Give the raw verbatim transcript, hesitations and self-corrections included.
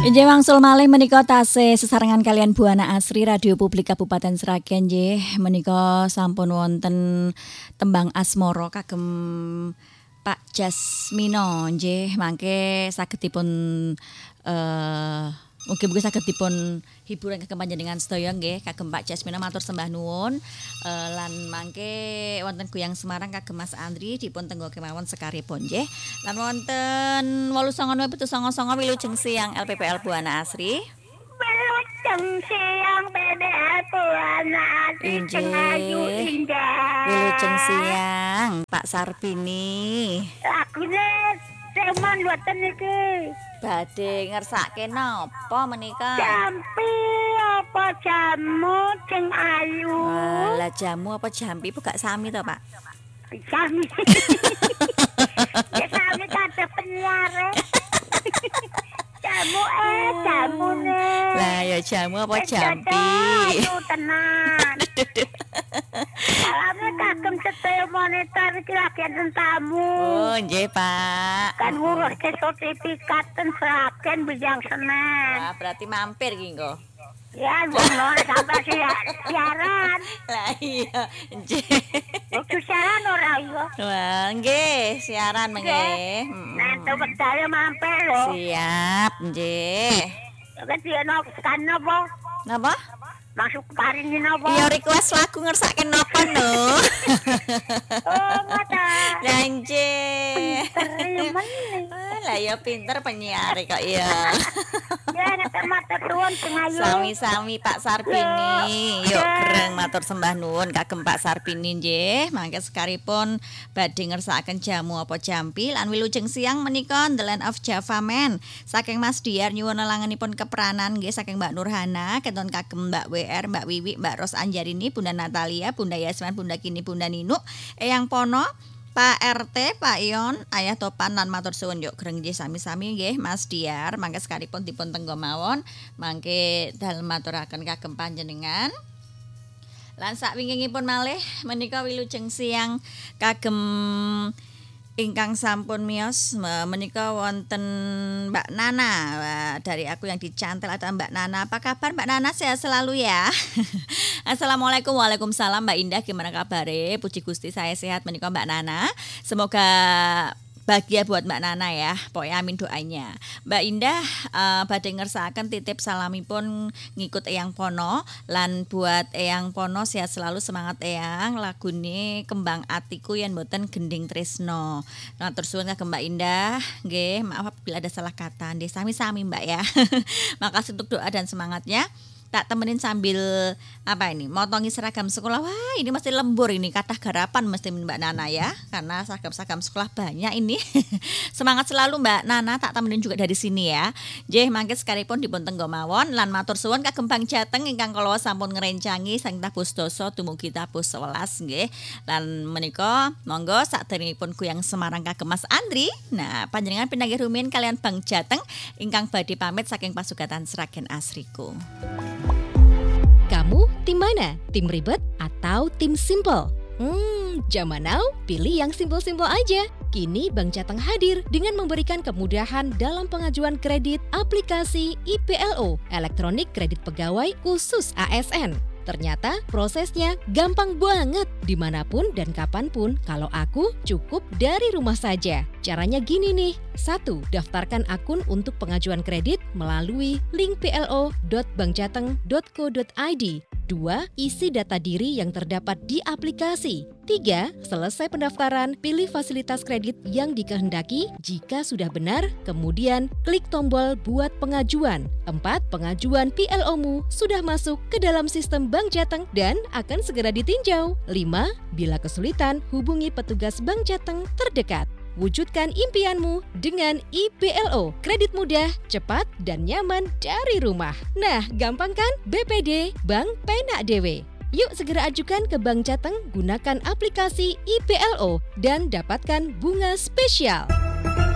Injih wangsul malih menika tasih sesarengan kalian Buana Asri Radio Publik Kabupaten Sragen nggih. Menika sampun wonten tembang asmara kagem Pak Jasmino nggih. Mangke saged dipun eh mugi-mugi saged dipun hiburan kagem panjenengan sedaya nggih kagem Pak Jasmino matur sembah nuwun. Uh, lan mangke wonten Guyang Semarang kagem Mas Andri dipun tenggo kemawon sekaripun nggih. Lan wonten wolu sanga nol pitu sanga sanga wilujeng siang L P P L Buana Asri. Wilujeng siang P D L Buana Asri Cengayu Indah. Wilujeng siang Pak Sarbini. Lagune seman mboten niki. Badhe ngersake napa menika? Jampi apa jamu ceng ayu. Lah jamu apa jampi bu gak sami to, Pak? Sami. Ya sami kate penyiar. Jamu eh jamune. Lah ya jamu apa jampi? Ayo tenan. Salame kagem sedaya monitor iki lagi enten tamu. Oh, nggih, Pak. Kan ngurus ke sertifikat ten Sragen Bijang Senen. Wah, berarti mampir iki engko. Ya, ngono sampai siaran. Lah iya, nggih. Waktu siaran ora iya. Wah, nggih, siaran nggih. Nah, to bedale mampir lho. Siap, nggih. Kan diono kan napa? Napa? Masuk paring napa? Iya request lagu ngersake napa no? Oh, ngoten. Lah nggih. Terima. Lah ya pinter penyiar kok ya. Ya nek matur suwun sing ayu. Sami-sami Pak Sarbini. Yuk greng matur sembah nuwun kagem Pak Sarbini nggih. Mangke sekaripun badhe ngersakaken jamu apa jampi lan wilujeng siang menika The Land of Java Man. Saking Mas Diar nyuwun langenipun keperanan nggih saking Mbak Nurhana, keton kagem Mbak W R, Mbak Wiwi, Mbak Ros Anjarini, Bunda Natalia, Bunda Yasman, Bunda Kini, Bunda Ninu, Eyang Pono, Pak R T, Pak Ion, Ayah Topan lan matur suwun yuk greng nggih sami-sami nggih Mas Diar. Mangke sekalipun dipun tenggo mawon, mangke dalem maturaken kagem panjenengan. Lan sakwingkingipun malih menika wilujeng siang kagem ingkang sampun miyos menika wonten Mbak Nana. Wah, dari aku yang dicantel atau Mbak Nana. Apa kabar Mbak Nana? Sehat selalu ya. Assalamualaikum, waalaikumsalam Mbak Indah. Gimana kabarnya? Puji Gusti saya sehat menika Mbak Nana. Semoga bahagia buat Mbak Nana ya. Pokoknya amin doanya. Mbak Indah uh, badhe ngersakaken titip salamipun ngikut Eyang Pono lan buat Eyang Pono sehat selalu semangat Eyang. Lagune Kembang Atiku yen mboten Gending Tresno. Matur suwun kagem Mbak Indah. Nggih, maaf apabila ada salah kata. Nggih sami-sami Mbak ya. Makasih untuk doa dan semangatnya. Tak temenin sambil apa ini motongi seragam sekolah. Wah ini mesti lembur ini kathah garapan mesti Mbak Nana ya karena seragam-seragam sekolah banyak ini. Semangat selalu Mbak Nana, tak temenin juga dari sini ya. Nggih mangke sekaripun dipun tenggo mawon lan matur suwun kagem Bang Jateng ingkang kala sampun ngrencangi sang tabuh sedasa dumugi tabuh sewelas nggih. Lan menika monggo sakderengipun Guyang Semarang kagem Mas Andri. Nah panjenengan pinanggih rumiyin kalian Bang Jateng ingkang badhe pamit saking pasugatan Sragen Asriku. Kamu tim mana? Tim ribet atau tim simple? Hmm, zaman now pilih yang simple-simple aja. Kini Bank Jateng hadir dengan memberikan kemudahan dalam pengajuan kredit aplikasi I P L O, Elektronik Kredit Pegawai Khusus A S N. Ternyata prosesnya gampang banget dimanapun dan kapanpun. Kalau aku cukup dari rumah saja. Caranya gini nih. Satu, daftarkan akun untuk pengajuan kredit melalui link p l o dot bank jateng dot co dot i d. Dua, isi data diri yang terdapat di aplikasi. Tiga, selesai pendaftaran, pilih fasilitas kredit yang dikehendaki. Jika sudah benar, kemudian klik tombol buat pengajuan. Empat, pengajuan P L O-mu sudah masuk ke dalam sistem Bank Jateng dan akan segera ditinjau. Lima, bila kesulitan, hubungi petugas Bank Jateng terdekat. Wujudkan impianmu dengan I P L O. Kredit mudah, cepat, dan nyaman dari rumah. Nah, gampang kan? B P D, Bank Penak Dewe. Yuk segera ajukan ke Bank Jateng, gunakan aplikasi I P L O, dan dapatkan bunga spesial.